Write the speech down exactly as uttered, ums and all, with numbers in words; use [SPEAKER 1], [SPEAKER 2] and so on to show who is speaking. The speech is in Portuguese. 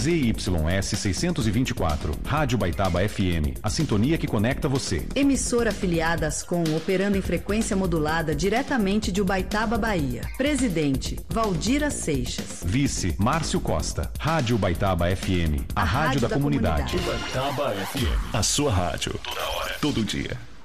[SPEAKER 1] Z Y S seiscentos e vinte e quatro, Rádio Baitaba F M, a sintonia que conecta você.
[SPEAKER 2] Emissora afiliada Ascom, operando em frequência modulada diretamente de Ubaitaba, Bahia. Presidente, Valdira Seixas.
[SPEAKER 1] Vice, Márcio Costa. Rádio Baitaba F M, a, a rádio, rádio da, da comunidade.
[SPEAKER 3] comunidade. Baitaba F M, a sua rádio. Toda hora, todo dia.